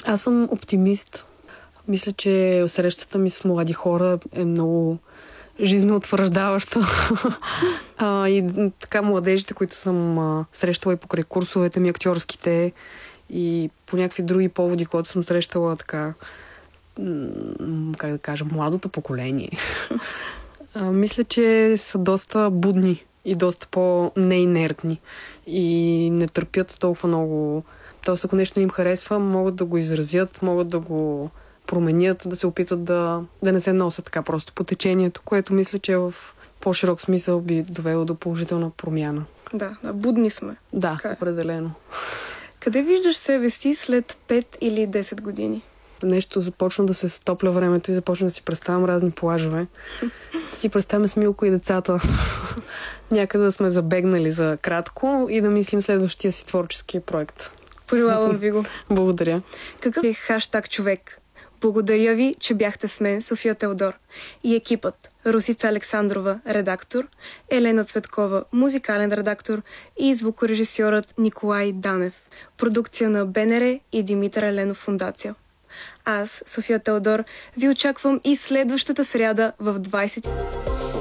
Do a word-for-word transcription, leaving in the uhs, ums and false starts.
Аз съм оптимист. Мисля, че срещата ми с млади хора е много жизнеутвърждаваща. а, и така младежите, които съм а, срещала и покрай курсовете ми, актьорските и по някакви други поводи, когато съм срещала така, м- как да кажа, младото поколение. а, мисля, че са доста будни и доста по-неинертни и не търпят толкова много. Тоест, ако нещо им харесва, могат да го изразят, могат да го променят, да се опитат да, да не се носят така просто по течението, което мисля, че в по-широк смисъл би довело до положителна промяна. Да, да, будни сме. Да, така. Определено. Къде виждаш себе си след пет или десет години? Нещо започна да се стопля времето и започна да си представям разни плажове. Да си представяме с Милко и децата. Някъде да сме забегнали за кратко и да мислим следващия си творчески проект. Пожелавам ви го. Благодаря. Какъв е хаштаг човек? Благодаря ви, че бяхте с мен, София Теодор. И екипът: Русица Александрова, редактор, Елена Цветкова, музикален редактор и звукорежисьорът Николай Данев. Продукция на БНР и Димитър Еленов фундация. Аз, София Теодор, ви очаквам и следващата сряда в двайсет...